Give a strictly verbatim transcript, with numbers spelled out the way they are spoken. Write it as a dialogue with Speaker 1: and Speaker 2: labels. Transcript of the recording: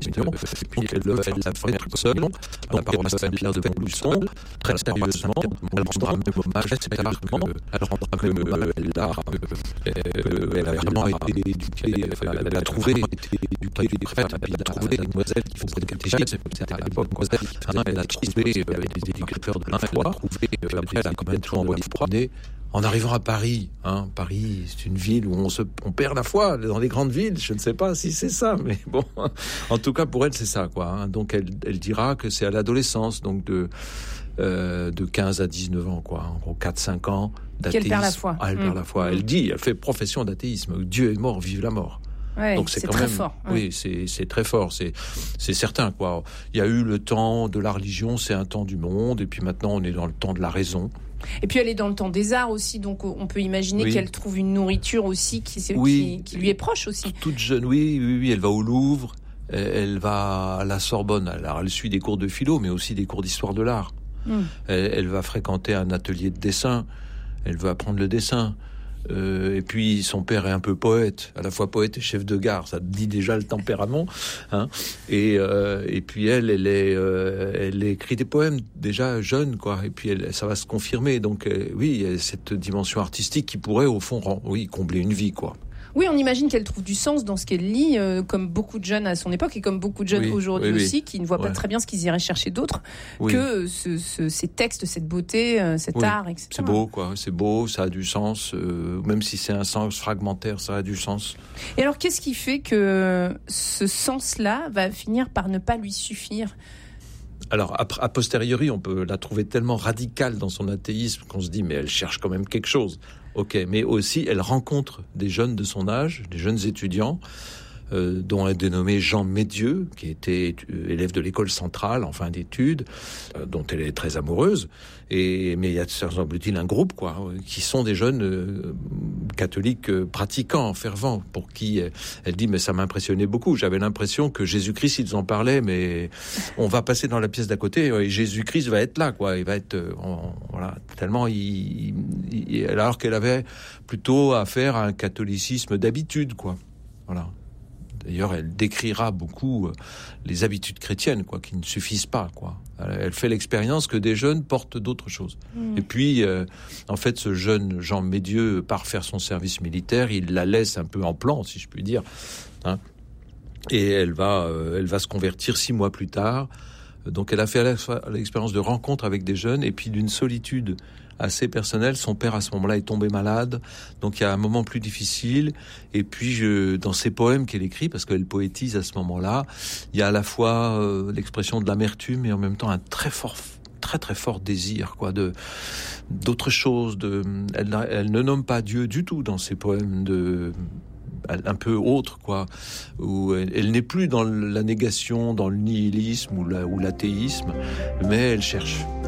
Speaker 1: donc elle, elle l'a fait toute seule, dans la paroisse Saint-Pierre de Montluçon, très sérieusement, elle rendra même hommage, c'est-à-dire qu'elle rendra même hommage, elle a, euh, elle a vraiment été éduquée, elle a trouvé, été éduquée des prêtres, puis elle a trouvé des demoiselles qui faisaient le catéchisme, c'était à l'époque, elle a trouvé des éducateurs de l'Infoire, après elle a quand même toujours envoyé se promener. En arrivant à Paris, hein, Paris, c'est une ville où on se, on perd la foi. Dans les grandes villes, je ne sais pas si c'est ça, mais bon, en tout cas pour elle, c'est ça, quoi. Hein. Donc elle, elle dira que c'est à l'adolescence, donc de euh, de quinze à dix-neuf ans, quoi. En gros, quatre cinq ans d'athéisme.
Speaker 2: Qu'elle perd la foi.
Speaker 1: Ah, elle
Speaker 2: mmh.
Speaker 1: perd la foi. Elle dit, elle fait profession d'athéisme. Dieu est mort, vive la mort.
Speaker 2: Ouais,
Speaker 1: donc c'est,
Speaker 2: c'est
Speaker 1: quand
Speaker 2: très
Speaker 1: même,
Speaker 2: fort. Ouais.
Speaker 1: Oui, c'est c'est très fort. C'est c'est certain, quoi. Il y a eu le temps de la religion, c'est un temps du monde, et puis maintenant on est dans le temps de la raison.
Speaker 2: Et puis elle est dans le temps des arts aussi, donc on peut imaginer oui. qu'elle trouve une nourriture aussi qui,
Speaker 1: oui.
Speaker 2: qui, qui lui est proche aussi.
Speaker 1: Toute jeune, oui, oui, oui. Elle va au Louvre, elle va à la Sorbonne. Alors elle suit des cours de philo, mais aussi des cours d'histoire de l'art. Mmh. Elle, elle va fréquenter un atelier de dessin. Elle veut apprendre le dessin. Euh, et puis son père est un peu poète, à la fois poète et chef de gare, ça dit déjà le tempérament. Hein. Et, euh, et puis elle, elle, est, euh, elle écrit des poèmes déjà jeune, quoi. Et puis elle, ça va se confirmer. Donc euh, oui, il y a cette dimension artistique qui pourrait au fond, oui, combler une vie, quoi.
Speaker 2: Oui, on imagine qu'elle trouve du sens dans ce qu'elle lit, euh, comme beaucoup de jeunes à son époque et comme beaucoup de jeunes oui, aujourd'hui oui, aussi, oui. qui ne voient pas ouais. très bien ce qu'ils iraient chercher d'autre oui. que ce, ce, ces textes, cette beauté, euh, cet
Speaker 1: oui.
Speaker 2: art, et cetera.
Speaker 1: C'est beau, quoi. C'est beau, ça a du sens. Euh, même si c'est un sens fragmentaire, ça a du sens.
Speaker 2: Et alors, qu'est-ce qui fait que ce sens-là va finir par ne pas lui suffire ?
Speaker 1: Alors, a posteriori, on peut la trouver tellement radicale dans son athéisme qu'on se dit, mais elle cherche quand même quelque chose. Ok, mais aussi, elle rencontre des jeunes de son âge, des jeunes étudiants, euh, dont un dénommé Jean Médieux, qui était élève de l'école centrale en fin d'études, euh, dont elle est très amoureuse. Et, mais il y a, semble-t-il, un groupe, quoi, qui sont des jeunes euh, catholiques euh, pratiquants, fervents, pour qui euh, elle dit, mais ça m'impressionnait beaucoup. J'avais l'impression que Jésus-Christ, ils en parlaient, mais on va passer dans la pièce d'à côté, et Jésus-Christ va être là, quoi. Il va être, euh, on, voilà, tellement il, il, alors qu'elle avait plutôt affaire à un catholicisme d'habitude, quoi. Voilà. D'ailleurs, elle décrira beaucoup les habitudes chrétiennes, quoi, qui ne suffisent pas, quoi. Elle fait l'expérience que des jeunes portent d'autres choses. Mmh. Et puis, euh, en fait, ce jeune Jean Médieux part faire son service militaire. Il la laisse un peu en plan, si je puis dire. Hein. Et elle va, euh, elle va se convertir six mois plus tard. Donc, elle a fait l'expérience de rencontre avec des jeunes et puis d'une solitude assez personnel. Son père, à ce moment-là, est tombé malade. Donc, il y a un moment plus difficile. Et puis, je, dans ses poèmes qu'elle écrit, parce qu'elle poétise à ce moment-là, il y a à la fois euh, l'expression de l'amertume et en même temps un très fort, très, très fort désir, quoi, de, d'autres choses. De, elle, elle ne nomme pas Dieu du tout dans ses poèmes de... un peu autre, quoi, où elle, elle n'est plus dans la négation, dans le nihilisme ou, la, ou l'athéisme, mais elle cherche.